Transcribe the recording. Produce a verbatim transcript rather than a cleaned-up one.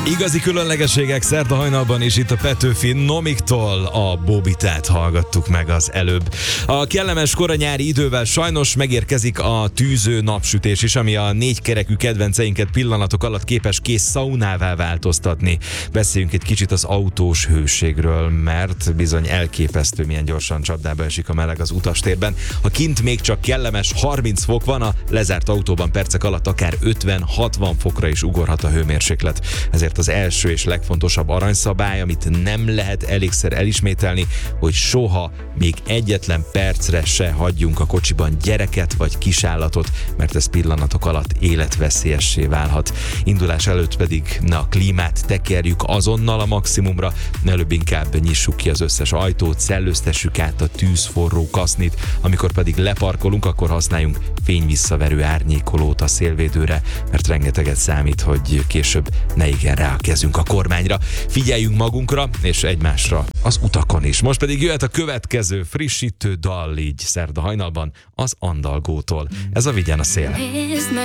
Igazi különlegességek szerda hajnalban is itt a Petőfi Nomiktól a Bobitát hallgattuk meg az előbb. A kellemes koranyári idővel sajnos megérkezik a tűző napsütés is, ami a négykerekű kedvenceinket pillanatok alatt képes kész szaunává változtatni. Beszéljünk egy kicsit az autós hőségről, mert bizony elképesztő, milyen gyorsan csapdába esik a meleg az utastérben. Ha kint még csak kellemes harminc fok van, a lezárt autóban percek alatt akár ötven-hatvan fokra is ugorhat a hőmérséklet. Ezért az első és legfontosabb aranyszabály, amit nem lehet elégszer elismételni, hogy soha még egyetlen percre se hagyjunk a kocsiban gyereket vagy kisállatot, mert ez pillanatok alatt életveszélyessé válhat. Indulás előtt pedig ne a klímát tekerjük azonnal a maximumra, előbb inkább nyissuk ki az összes ajtót, szellőztessük át a tűzforró kasznit, amikor pedig leparkolunk, akkor használjunk fényvisszaverő árnyékolót a szélvédőre, mert rengeteget számít, hogy később ne igen rá a kezünk a kormányra. Figyeljünk magunkra és egymásra az utakon is. Most pedig jöhet a következő frissítő dal így szerda hajnalban az Andalgótól. Ez a Vigyen a szél.